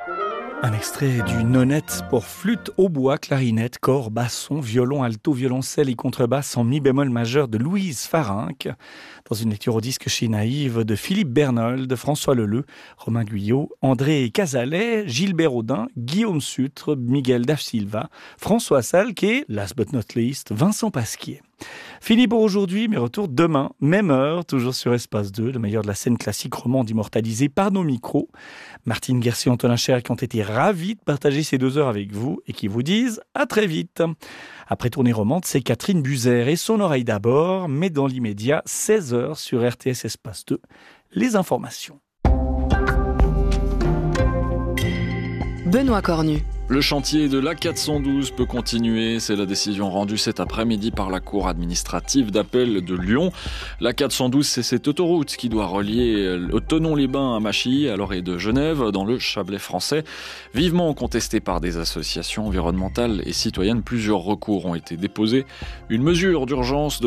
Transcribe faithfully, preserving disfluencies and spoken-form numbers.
Un extrait du nonette pour flûte, hautbois, clarinette, cor, basson, violon, alto, violoncelle et contrebasse en mi bémol majeur de Louise Farinck, dans une lecture au disque chez Naïve de Philippe Bernold, François Leleu, Romain Guyot, André Cazalet, Gilbert Audin, Guillaume Sutre, Miguel Da Silva, François Salk et, last but not least, Vincent Pasquier. Fini pour aujourd'hui, mais retour demain, même heure, toujours sur Espace deux, le meilleur de la scène classique romande immortalisée par nos micros. Martine Guercier et Antonin Cher qui ont été ravis de partager ces deux heures avec vous et qui vous disent à très vite. Après Tournée romande, c'est Catherine Buzer et son oreille d'abord, mais dans l'immédiat, seize heures sur R T S Espace deux, les informations. Benoît Cornu. Le chantier de l'A quatre cent douze peut continuer. C'est la décision rendue cet après-midi par la Cour administrative d'appel de Lyon. L'A quatre cent douze, c'est cette autoroute qui doit relier Thonon-les-Bains à Machy, à l'orée de Genève, dans le Chablais français. Vivement contesté par des associations environnementales et citoyennes, plusieurs recours ont été déposés. Une mesure d'urgence de